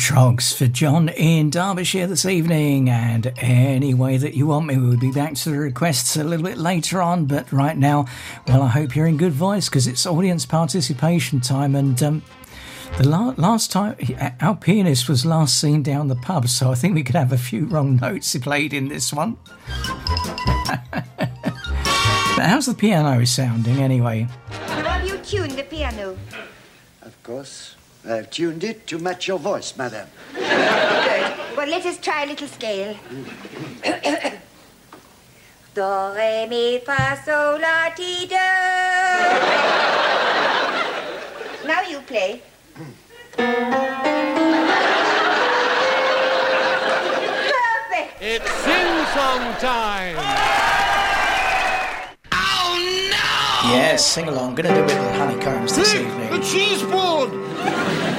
Trogs for John in Derbyshire this evening, and any way that you want me. We'll be back to the requests a little bit later on, but right now, well, I hope you're in good voice because it's audience participation time. And the last time our pianist was last seen down the pub, so I think we could have a few wrong notes played in this one. But how's the piano sounding anyway? Have you tuned the piano? Of course. I've tuned it to match your voice, madam. Good. Well, let us try a little scale. Do, re, mi, fa, sol, la, ti, do. Now you play. Perfect. It's sing-song time. Yes, sing along. Gonna do a bit of honeycombs this evening. The cheese board!